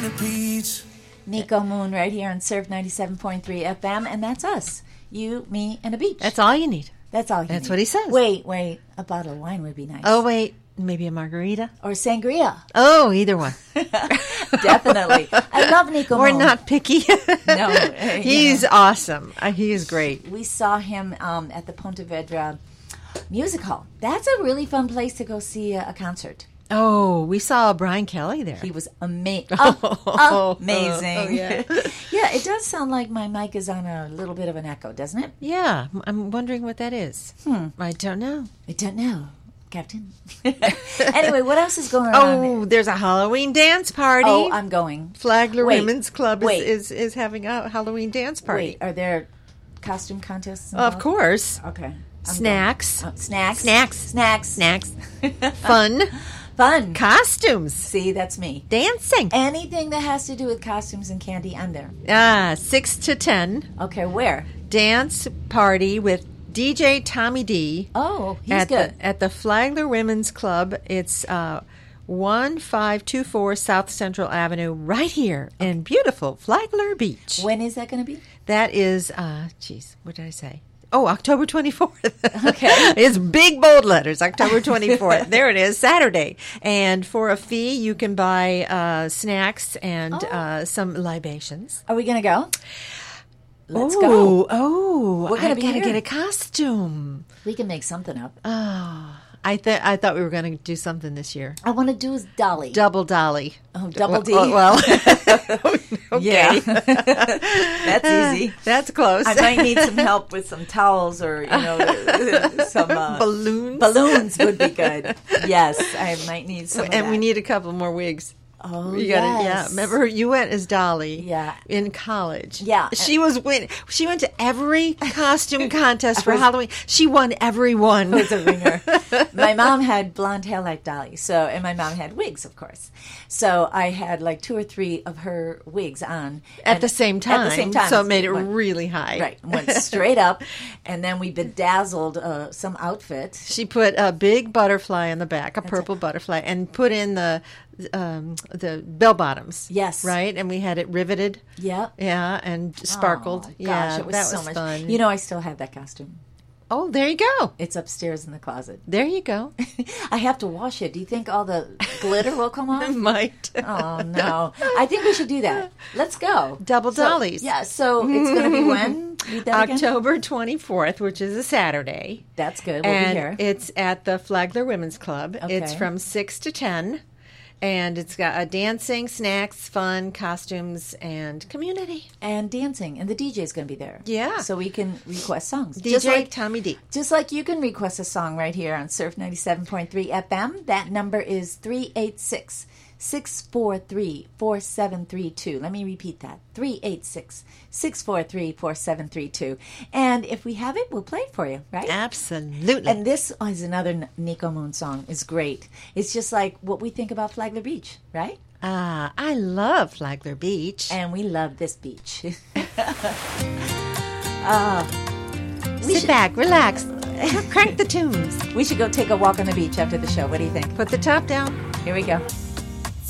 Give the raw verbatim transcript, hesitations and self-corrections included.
and a beach. Nico Moon right here on Surf ninety-seven point three F M, and that's us. You, me, and a beach. That's all you need. That's all you That's need. what he says. Wait, wait. A bottle of wine would be nice. Oh, wait. Maybe a margarita? Or sangria. Oh, either one. Definitely. I love Nico We're Moon. not picky. No. uh, He's yeah. awesome. Uh, he is great. We saw him um, at the Ponte Vedra Music Hall. That's a really fun place to go see a, a concert. Oh, we saw Brian Kelly there. He was ama- Oh, oh, amazing. oh, yeah. Yeah, it does sound like my mic is on a little bit of an echo, doesn't it? Yeah, I'm wondering what that is. Hmm. I don't know. I don't know, Captain. Anyway, what else is going on? Oh, there's a Halloween dance party. Oh, I'm going. Flagler Wait, Women's Club wait. is, is, is having a Halloween dance party. Wait, are there costume contests? Of involved? course. Okay. I'm Snacks. going. Uh, snacks. Snacks. Snacks. Snacks. Fun. Fun. Costumes. See, that's me. Dancing. Anything that has to do with costumes and candy, I'm there. Ah, six to ten. Okay, where? Dance party with D J Tommy D. Oh, he's at good. The, at the Flagler Women's Club. It's uh, one five two four South Central Avenue, right here in beautiful Flagler Beach. When is that going to be? That is, uh, geez, what did I say? Oh, October twenty-fourth. Okay. It's big bold letters, October twenty-fourth. There it is, Saturday. And for a fee, you can buy uh, snacks and Oh. uh, some libations. Are we going to go? Let's oh, go. Oh, We're gonna I be gotta here. get a costume. We can make something up. Oh, I th- I thought we were going to do something this year. I want to do is Dolly. Double Dolly. Oh, double D. Well, well okay. Yeah. That's easy. That's close. I might need some help with some towels or, you know, some uh, balloons. balloons would be good. Yes, I might need some of And that. we need a couple more wigs. Oh, You gotta, yes. yeah. Remember, you went as Dolly. Yeah. In college. Yeah. She was win. She went to every costume contest for was- Halloween. She won every one. was a ringer. My mom had blonde hair like Dolly, so and my mom had wigs, of course. So I had like two or three of her wigs on At and- the same time. At the same time, So it made it Went- really high. right. Went straight up, and then we bedazzled uh, some outfit. She put a big butterfly on the back, a purple butterfly, and put in the um, the bell bottoms. Yes. Right? And we had it riveted. Yeah. Yeah, and sparkled. Oh, gosh, yeah, it was that so was much fun. You know, I still have that costume. Oh, there you go. It's upstairs in the closet. There you go. I have to wash it. Do you think all the glitter will come off? Might. Oh no! I think we should do that. Let's go. Double So- dollies. Yeah. So it's going to be when? Read that again? October twenty-fourth, which is a Saturday. That's good. We'll and be here. it's at the Flagler Women's Club. It's Okay. from six to ten. And it's got a dancing, snacks, fun, costumes, and community. And dancing, and the D J's going to be there. Yeah. So we can request songs. D J Just like, Tommy D. just like you can request a song right here on Surf ninety-seven point three F M. That number is three eight six, six four three, four seven three two. Let me repeat that. three eight six, six four three, four seven three two. And if we have it, we'll play it for you, right? Absolutely. And this is another Nico Moon song. It's great. It's just like what we think about Flagler Beach, right? Ah, I love Flagler Beach. And we love this beach. uh, we Sit should, back, relax, crank the tunes. we should go take a walk on the beach after the show. What do you think? Put the top down. Here we go.